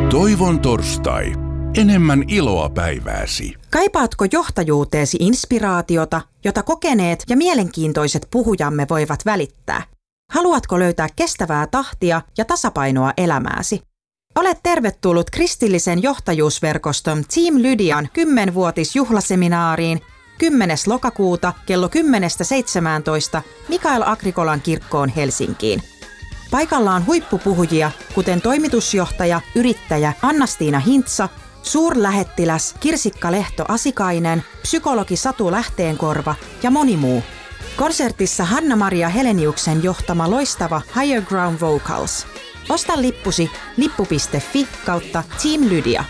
Toivon torstai. Enemmän iloa päivääsi. Kaipaatko johtajuuteesi inspiraatiota, jota kokeneet ja mielenkiintoiset puhujamme voivat välittää? Haluatko löytää kestävää tahtia ja tasapainoa elämääsi? Olet tervetullut kristillisen johtajuusverkoston Team Lydian 10-vuotisjuhlaseminaariin 10. lokakuuta kello 10-17 Mikael Agrikolan kirkkoon Helsinkiin. Paikalla on huippupuhujia, kuten toimitusjohtaja, yrittäjä Anna-Stiina Hintsa, suurlähettiläs Kirsikka Lehto-Asikainen, psykologi Satu Lähteenkorva ja moni muu. Konsertissa Hanna-Maria Heleniuksen johtama loistava Higher Ground Vocals. Osta lippusi lippu.fi/Team Lydia.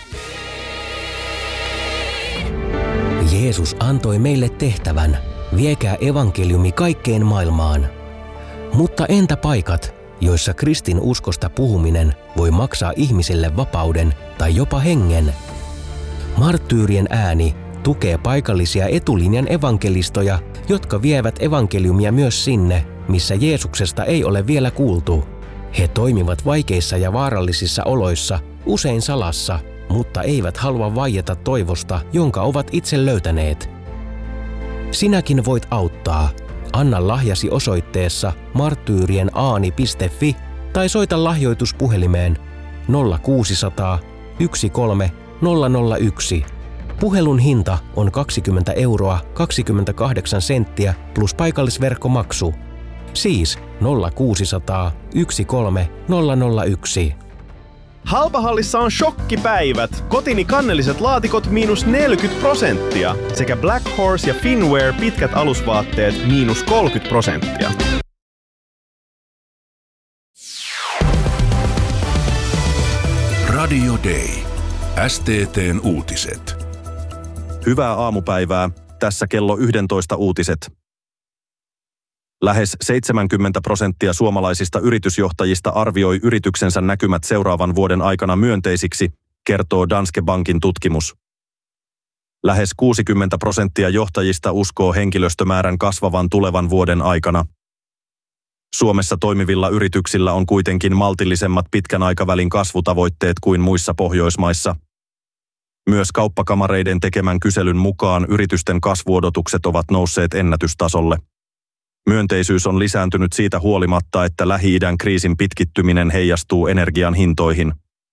Jeesus antoi meille tehtävän, viekää evankeliumi kaikkeen maailmaan. Mutta entä paikat, joissa kristin uskosta puhuminen voi maksaa ihmiselle vapauden tai jopa hengen? Marttyyrien ääni tukee paikallisia etulinjan evankelistoja, jotka vievät evankeliumia myös sinne, missä Jeesuksesta ei ole vielä kuultu. He toimivat vaikeissa ja vaarallisissa oloissa, usein salassa, mutta eivät halua vaieta toivosta, jonka ovat itse löytäneet. Sinäkin voit auttaa. Anna lahjasi osoitteessa marttyyrienAani.fi tai soita lahjoituspuhelimeen 0600 13 001. Puhelun hinta on 20 € 28 senttiä plus paikallisverkkomaksu. Siis 0600 13 001. Halpahallissa on shokkipäivät. Kotini kannelliset laatikot -40% sekä Black Horse ja Finwear pitkät alusvaatteet -30%. Radio Day. STT:n uutiset. Hyvää aamupäivää. Tässä kello 11 uutiset. Lähes 70% suomalaisista yritysjohtajista arvioi yrityksensä näkymät seuraavan vuoden aikana myönteisiksi, kertoo Danske Bankin tutkimus. Lähes 60% johtajista uskoo henkilöstömäärän kasvavan tulevan vuoden aikana. Suomessa toimivilla yrityksillä on kuitenkin maltillisemmat pitkän aikavälin kasvutavoitteet kuin muissa Pohjoismaissa. Myös kauppakamareiden tekemän kyselyn mukaan yritysten kasvuodotukset ovat nousseet ennätystasolle. Myönteisyys on lisääntynyt siitä huolimatta, että Lähi-idän kriisin pitkittyminen heijastuu energian hintoihin.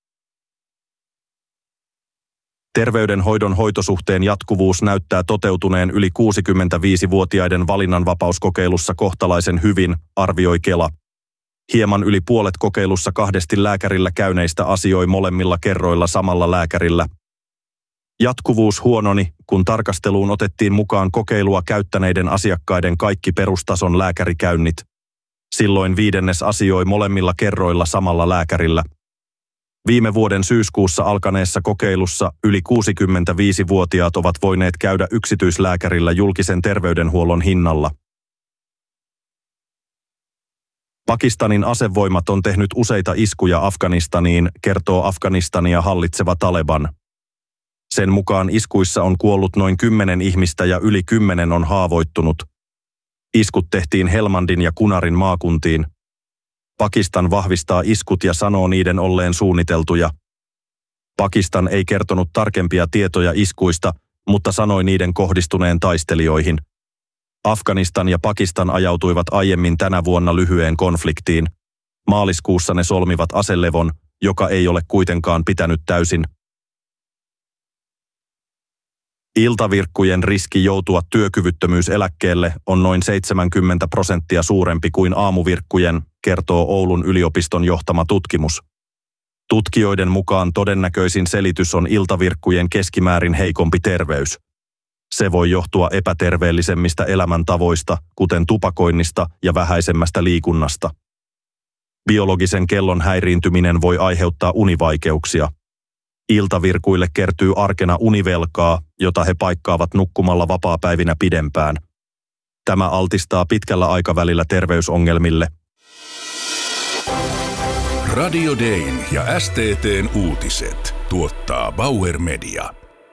Terveydenhoidon hoitosuhteen jatkuvuus näyttää toteutuneen yli 65-vuotiaiden valinnanvapauskokeilussa kohtalaisen hyvin, arvioi Kela. Hieman yli puolet kokeilussa 2 lääkärillä käyneistä asioi molemmilla kerroilla samalla lääkärillä. Jatkuvuus huononi, kun tarkasteluun otettiin mukaan kokeilua käyttäneiden asiakkaiden kaikki perustason lääkärikäynnit. Silloin 1/5 asioi molemmilla kerroilla samalla lääkärillä. Viime vuoden syyskuussa alkaneessa kokeilussa yli 65-vuotiaat ovat voineet käydä yksityislääkärillä julkisen terveydenhuollon hinnalla. Pakistanin asevoimat on tehnyt useita iskuja Afganistaniin, kertoo Afganistania hallitseva Taleban. Sen mukaan iskuissa on kuollut noin 10 ihmistä ja yli 10 on haavoittunut. Iskut tehtiin Helmandin ja Kunarin maakuntiin. Pakistan vahvistaa iskut ja sanoo niiden olleen suunniteltuja. Pakistan ei kertonut tarkempia tietoja iskuista, mutta sanoi niiden kohdistuneen taistelijoihin. Afganistan ja Pakistan ajautuivat aiemmin tänä vuonna lyhyeen konfliktiin. Maaliskuussa ne solmivat aselevon, joka ei ole kuitenkaan pitänyt täysin. Iltavirkkujen riski joutua työkyvyttömyyseläkkeelle on noin 70% suurempi kuin aamuvirkkujen, kertoo Oulun yliopiston johtama tutkimus. Tutkijoiden mukaan todennäköisin selitys on iltavirkkujen keskimäärin heikompi terveys. Se voi johtua epäterveellisemmistä elämäntavoista, kuten tupakoinnista ja vähäisemmästä liikunnasta. Biologisen kellon häiriintyminen voi aiheuttaa univaikeuksia. Iltavirkuille kertyy arkena univelkaa, jota he paikkaavat nukkumalla vapaapäivinä pidempään. Tämä altistaa pitkällä aikavälillä terveysongelmille. Radio Dayn ja STT:n uutiset tuottaa Bauer Media.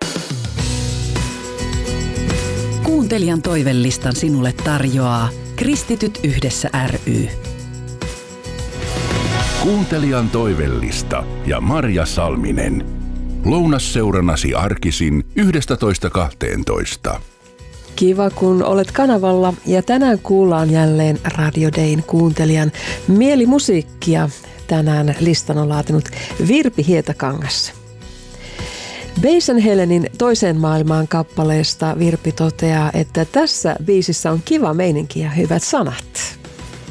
Kuuntelijan toivelistan sinulle tarjoaa Kristityt yhdessä ry. Kuuntelijan toivellista ja Marja Salminen. Lounasseurannasi arkisin 11.12. Kiva, kun olet kanavalla ja tänään kuullaan jälleen Radio Dayn kuuntelijan mielimusiikkia. Tänään listan on laatinut Virpi Hietakangas. Basin Helenin Toiseen maailmaan kappaleesta Virpi toteaa, että tässä biisissä on kiva meininki ja hyvät sanat.